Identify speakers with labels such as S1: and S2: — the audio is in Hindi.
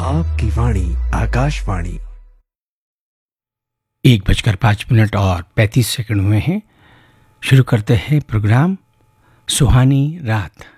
S1: आपकी वाणी आकाशवाणी।
S2: 1:05 और 35 हुए हैं। शुरू करते हैं प्रोग्राम सुहानी रात।